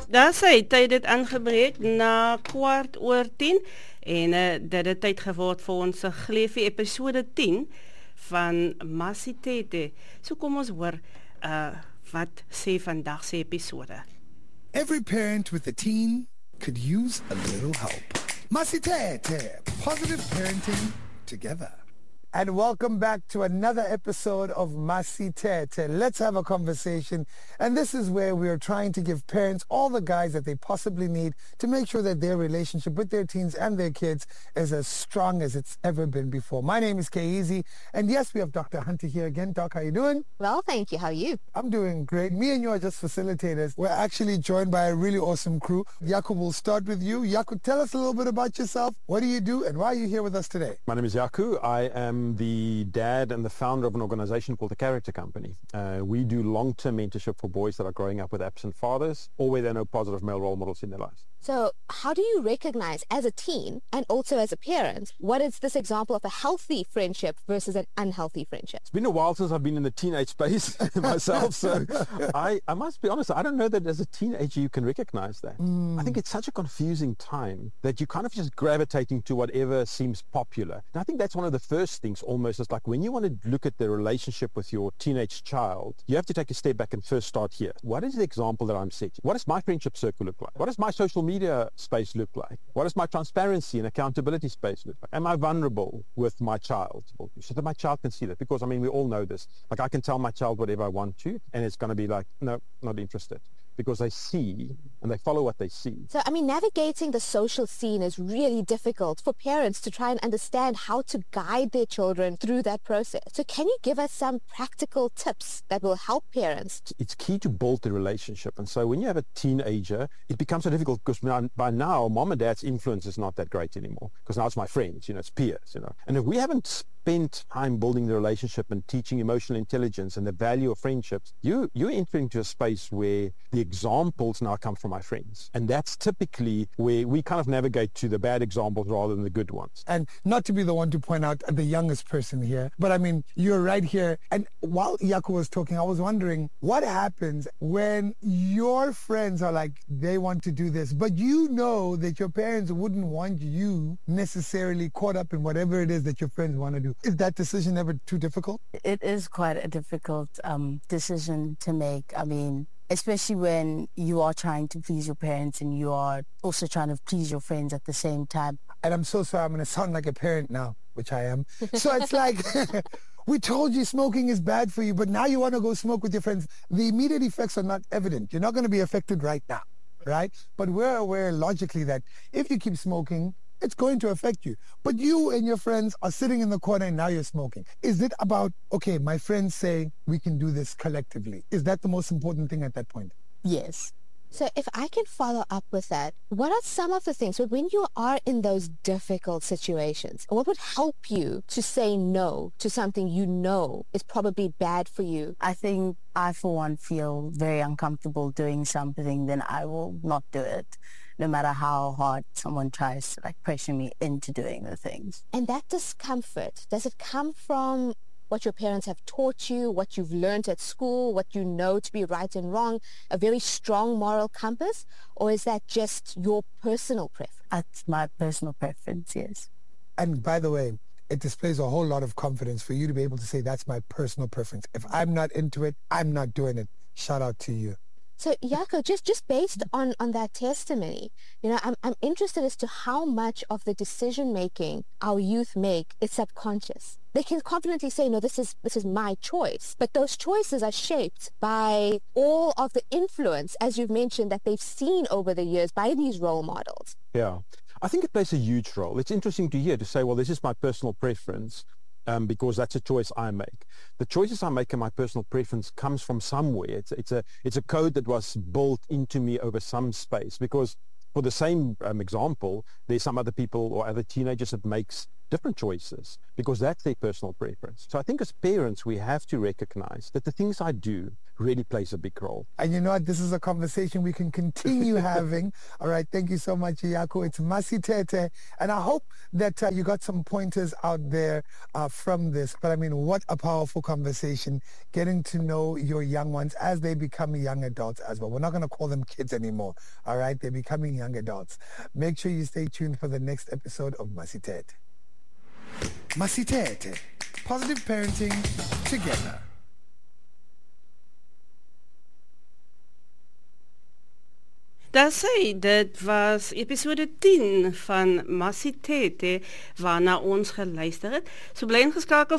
Daar sê tyd dit aangebreek na 10:15 en dit het tyd geword vir ons Gleefie episode 10 van Masitete. So kom ons hoor wat sê vandag se episode. Every parent with a teen could use a little help. Masitete, positive parenting together. And welcome back to another episode of Masitete. Let's have a conversation. And this is where we are trying to give parents all the guides that they possibly need to make sure that their relationship with their teens and their kids is as strong as it's ever been before. My name is Keizi. And yes, we have Dr. Hunter here again. Doc, how you doing? Well, thank you. How are you? I'm doing great. Me and you are just facilitators. We're actually joined by a really awesome crew. Yaku, we'll start with you. Yaku, tell us a little bit about yourself. What do you do and why are you here with us today? My name is Yaku. I am the dad and the founder of an organization called the Character Company. We do long-term mentorship for boys that are growing up with absent fathers or where there are no positive male role models in their lives. So how do you recognize as a teen and also as a parent, what is this example of a healthy friendship versus an unhealthy friendship? It's been a while since I've been in the teenage space myself, so I must be honest, I don't know that as a teenager you can recognize that. I think it's such a confusing time that you kind of just gravitating to whatever seems popular. And I think that's one of the first things almost, is like when you want to look at the relationship with your teenage child, you have to take a step back and first start here. What is the example that I'm setting? What does my friendship circle look like? What does my social media space look like? What does my transparency and accountability space look like? Am I vulnerable with my child? So that my child can see that, because I mean we all know this. Like I can tell my child whatever I want to and it's going to be like, no, not interested, because they see and they follow what they see. So, I mean, navigating the social scene is really difficult for parents to try and understand how to guide their children through that process. So can you give us some practical tips that will help parents? It's key to build the relationship. And so when you have a teenager, it becomes so difficult because by now, mom and dad's influence is not that great anymore, because now it's my friends, it's peers, And if we haven't spent time building the relationship and teaching emotional intelligence and the value of friendships, you're entering into a space where the examples now come from my friends. And that's typically where we kind of navigate to the bad examples rather than the good ones. And not to be the one to point out the youngest person here, but I mean, you're right here. And while Yaku was talking, I was wondering what happens when your friends are like, they want to do this, but you know that your parents wouldn't want you necessarily caught up in whatever it is that your friends want to do. Is that decision ever too difficult? It is quite a difficult decision to make. I mean, especially when you are trying to please your parents and you are also trying to please your friends at the same time. And I'm so sorry, I'm going to sound like a parent now, which I am. So it's like, we told you smoking is bad for you, but now you want to go smoke with your friends. The immediate effects are not evident. You're not going to be affected right now, right? But we're aware logically that if you keep smoking, it's going to affect you. But you and your friends are sitting in the corner and now you're smoking. Is it about, okay, my friends say we can do this collectively? Is that the most important thing at that point? Yes. So if I can follow up with that, what are some of the things, when you are in those difficult situations, what would help you to say no to something you know is probably bad for you? I think I, for one, feel very uncomfortable doing something, then I will not do it, no matter how hard someone tries to pressure me into doing the things. And that discomfort, does it come from what your parents have taught you, what you've learned at school, what you know to be right and wrong, a very strong moral compass? Or is that just your personal preference? That's my personal preference, yes. And by the way, it displays a whole lot of confidence for you to be able to say that's my personal preference. If I'm not into it, I'm not doing it. Shout out to you. So, Yaku, just based on that testimony, I'm interested as to how much of the decision-making our youth make is subconscious. They can confidently say, no, this is my choice. But those choices are shaped by all of the influence, as you've mentioned, that they've seen over the years by these role models. Yeah. I think it plays a huge role. It's interesting to hear, to say, well, this is my personal preference. Because that's a choice I make. The choices I make and my personal preference comes from somewhere. It's a code that was built into me over some space. Because for the same example, there's some other people or other teenagers that makes different choices because that's their personal preference. So I think as parents, we have to recognize that the things I do really plays a big role. And you know what? This is a conversation we can continue having. All right. Thank you so much, Iyako. It's Masitete. And I hope that you got some pointers out there from this. But I mean, what a powerful conversation, getting to know your young ones as they become young adults as well. We're not going to call them kids anymore. All right. They're becoming young adults. Make sure you stay tuned for the next episode of Masitete. Masitete. Positive parenting together. Daar sê, dit was episode 10 van Masitete waarna ons geluister het. So bly ingeskakel